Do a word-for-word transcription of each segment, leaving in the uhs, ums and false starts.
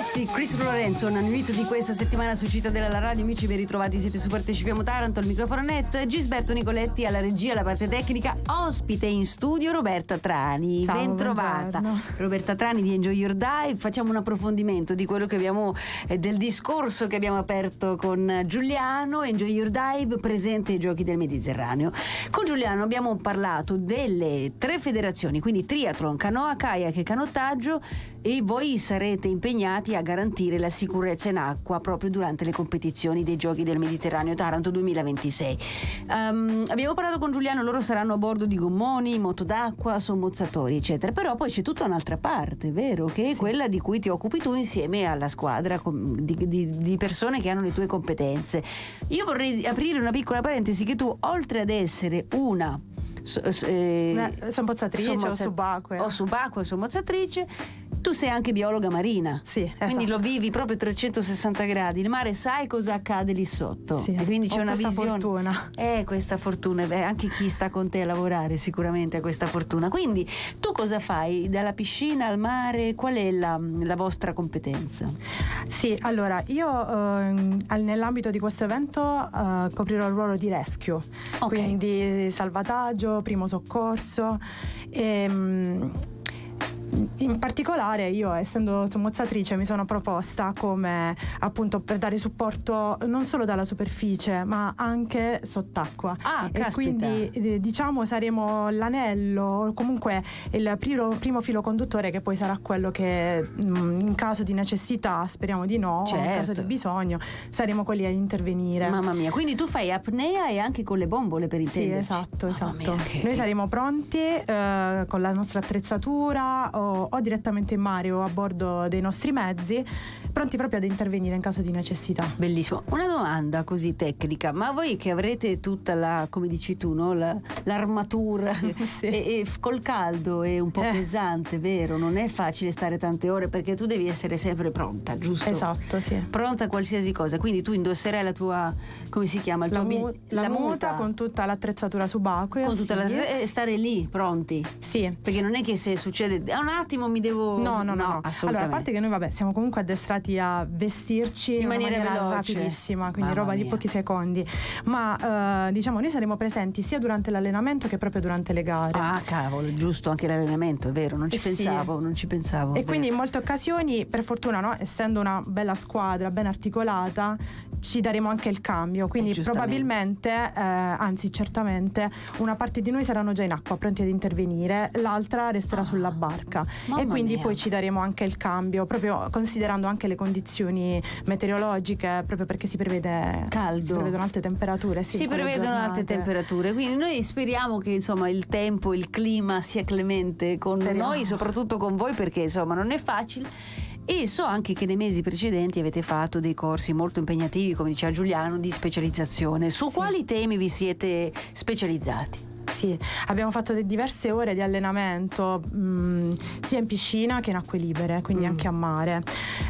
sì, Chris Lorenzo, una nuit di questa settimana su Cittadella alla radio. Amici, ben ritrovati, siete su Partecipiamo Taranto, al microfono net, Gisberto Nicoletti alla regia, alla parte tecnica, ospite in studio Roberta Trani. Ciao, ben trovata. buongiorno. Roberta Trani di Enjoy Your Dive. Facciamo un approfondimento di quello che abbiamo, eh, del discorso che abbiamo aperto con Giuliano. Enjoy Your Dive, presente ai Giochi del Mediterraneo. Con Giuliano abbiamo parlato delle tre federazioni, quindi triathlon, canoa, kayak e canottaggio, e voi sarete impegnati a garantire la sicurezza in acqua proprio durante le competizioni dei Giochi del Mediterraneo Taranto duemilaventisei. Um, abbiamo parlato con Giuliano, loro saranno a bordo di gommoni, moto d'acqua, sommozzatori eccetera, però poi c'è tutta un'altra parte, vero? Che è Sì. quella di cui ti occupi tu insieme alla squadra com- di, di, di persone che hanno le tue competenze. Io vorrei aprire una piccola parentesi, che tu, oltre ad essere una so, so, eh, sommozzatrice o sommozza- subacquea. o subacquea sommozzatrice, tu sei anche biologa marina. Sì, esatto. Quindi lo vivi proprio trecentosessanta gradi. Il mare, sai cosa accade lì sotto. Sì, E quindi c'è ho una questa visione. fortuna. Eh, questa fortuna. Beh, anche chi sta con te a lavorare sicuramente ha questa fortuna. Quindi tu cosa fai? Dalla piscina al mare? Qual è la, la vostra competenza? Sì, allora io ehm, al- nell'ambito di questo evento eh, coprirò il ruolo di rescue, Ok. quindi salvataggio, primo soccorso. E, in particolare io, essendo sommozzatrice, mi sono proposta come appunto per dare supporto non solo dalla superficie ma anche sott'acqua. Ah, e caspita. quindi eh, diciamo saremo l'anello o comunque il primo, primo filo conduttore, che poi sarà quello che mh, in caso di necessità, speriamo di no, o in Certo. caso di bisogno saremo quelli a intervenire. Mamma mia, quindi tu fai apnea e anche con le bombole, per Sì, intenderci. esatto, Mamma esatto. mia, che- Noi saremo pronti eh, con la nostra attrezzatura o, o direttamente in mare o a bordo dei nostri mezzi, pronti proprio ad intervenire in caso di necessità. Bellissimo. Una domanda così tecnica, ma voi che avrete tutta la, come dici tu, no? La- l'armatura Sì. e, e f- col caldo è un po' Eh. pesante, vero? Non è facile stare tante ore, perché tu devi essere sempre pronta, giusto? Esatto, sì. Pronta a qualsiasi cosa, quindi tu indosserai la tua, come si chiama? Il La, tuo mu- abi- la muta con tutta l'attrezzatura subacquea. con tutta sì. la- e stare lì pronti. Sì. Perché non è che se succede, ah, un attimo mi devo. No, no, no, no. Allora, assolutamente. a parte che noi, vabbè, siamo comunque addestrati a vestirci In in una maniera maniera, veloce. rapidissima, quindi Mamma roba di mia. pochi secondi. Ma eh, diciamo, noi saremo presenti sia durante l'allenamento che proprio durante le gare. Ah, cavolo, giusto, anche l'allenamento, è vero, non ci Eh sì. pensavo, non ci pensavo. E vero. quindi in molte occasioni, per fortuna, no, essendo una bella squadra, ben articolata, ci daremo anche il cambio. Quindi Eh, giustamente. probabilmente, eh, anzi certamente, una parte di noi saranno già in acqua pronti ad intervenire, l'altra resterà Ah, sulla barca. mamma E quindi mia. poi ci daremo anche il cambio, proprio considerando anche le condizioni meteorologiche, proprio perché si prevede Caldo. si prevedono alte temperature. Sì, Si in quelle prevedono alte giornate. temperature, quindi noi speriamo che insomma il tempo, il clima sia clemente con Speriamo. noi, soprattutto con voi, perché insomma non è facile. E so anche che nei mesi precedenti avete fatto dei corsi molto impegnativi, come diceva Giuliano, di specializzazione. Su Sì. quali temi vi siete specializzati? Sì, abbiamo fatto de- diverse ore di allenamento mh, sia in piscina che in acque libere, quindi Mm. anche a mare.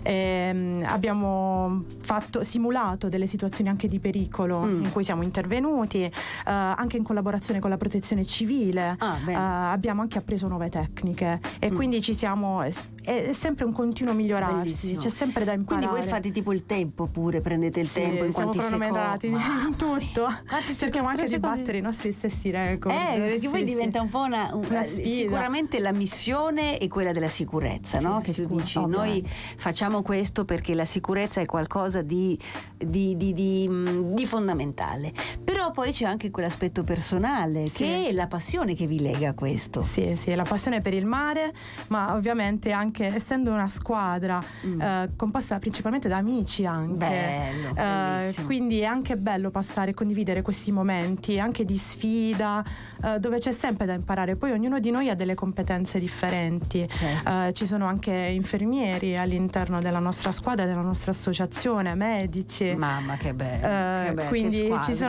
Ehm, abbiamo fatto, simulato delle situazioni anche di pericolo Mm. in cui siamo intervenuti, eh, anche in collaborazione con la protezione civile. Ah, bene. Eh, abbiamo anche appreso nuove tecniche e Mm. quindi ci siamo, è, è sempre un continuo migliorarsi, Bellissimo. c'è sempre da imparare. Quindi voi fate tipo il tempo pure, prendete il Sì, tempo in siamo quanti cronometrati secondi? in tutto. Quanti Cerchiamo anche tre di secondi? battere i nostri stessi record. Eh, perché poi Sì, diventa sì. un po' una, un- Una eh, sfida. sicuramente la missione è quella della sicurezza, Sì, no? Che tu sicuro, dici, ovviamente. noi facciamo questo perché la sicurezza è qualcosa di, di, di, di, mh, di fondamentale. Però poi c'è anche quell'aspetto personale, Sì. che è la passione che vi lega a questo. Sì, sì, la passione per il mare, ma ovviamente anche essendo una squadra Mm. eh, composta principalmente da amici anche. Bello, eh, bellissimo. quindi è anche bello passare e condividere questi momenti anche di sfida, eh, dove c'è sempre da imparare. Poi ognuno di noi ha delle competenze differenti. Certo. Eh, ci sono anche infermieri all'interno della nostra squadra, della nostra associazione, medici. Mamma, che bello, Eh, che bello, che quindi squadra. ci sono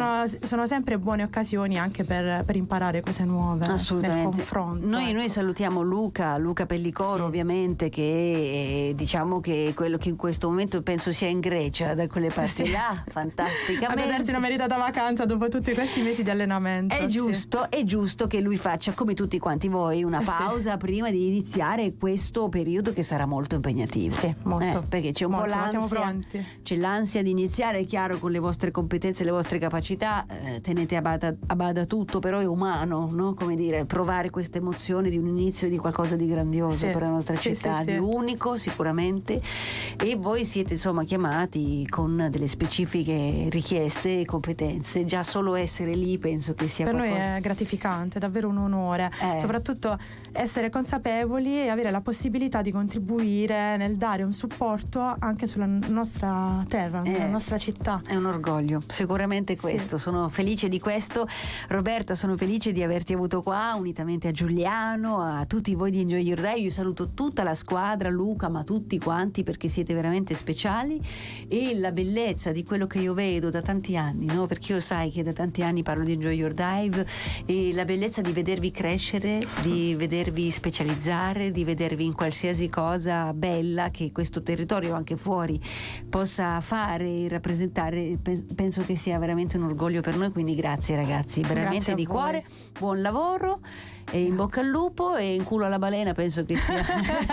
sono sempre buone occasioni anche per, per imparare cose nuove. Assolutamente. Nel confronto. Noi, ecco. noi salutiamo Luca, Luca Pellicoro, Sì. ovviamente, che eh, diciamo che è quello che in questo momento penso sia in Grecia, da quelle parti Sì. là, fantasticamente. A godersi una meritata vacanza dopo tutti questi mesi di allenamento. È sì. giusto, è giusto che lui faccia, come tutti quanti voi, una Sì. pausa prima di iniziare questo periodo che sarà molto impegnativo. Sì, molto. Eh, perché c'è un Molto, po' ma siamo l'ansia, pronti. c'è l'ansia di iniziare, è chiaro, con le vostre competenze, le vostre capacità, eh, tenete a bada, a bada tutto, però è umano, no? Come dire, provare questa emozione di un inizio di qualcosa di grandioso Sì. per la nostra Sì, città, sì, di sì. unico sicuramente, e voi siete insomma chiamati con delle specifiche richieste e competenze. Già solo essere lì penso che sia Per qualcosa. noi è gratificante, è davvero un onore, Eh. soprattutto essere consapevoli e avere la possibilità di contribuire nel dare un supporto anche sulla nostra terra, Eh. nella nostra città. È un orgoglio, sicuramente questo. Sì. Sono felice di questo. Roberta, sono felice di averti avuto qua, unitamente a Giuliano, a tutti voi di Enjoy Your Day. Io saluto tutta la squadra, Luca, ma tutti quanti, perché siete veramente speciali, e la bellezza di quello che io vedo da tanti anni, no? Perché io sai che da tanti anni parlo di Enjoy Your Dive, e la bellezza di vedervi crescere, di vedervi specializzare, di vedervi in qualsiasi cosa bella che questo territorio, anche fuori, possa fare e rappresentare. Penso che sia veramente un orgoglio per noi, quindi grazie ragazzi, veramente Grazie a di voi. cuore, buon lavoro e in bocca al lupo, e in culo alla balena penso che sia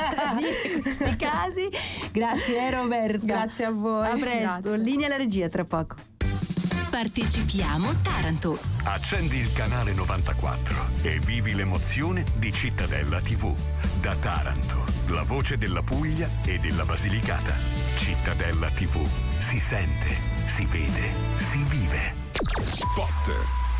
in questi casi. Grazie eh, Roberta. Grazie a voi. A presto, Grazie. linea alla regia tra poco. Partecipiamo Taranto. Accendi il canale novantaquattro e vivi l'emozione di Cittadella tivù. Da Taranto, la voce della Puglia e della Basilicata. Cittadella tivù. Si sente, si vede, si vive. Spot.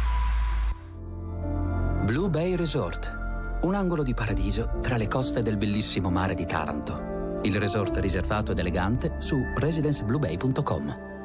Blue Bay Resort, un angolo di paradiso tra le coste del bellissimo mare di Taranto. Il resort riservato ed elegante su residence blue bay punto com.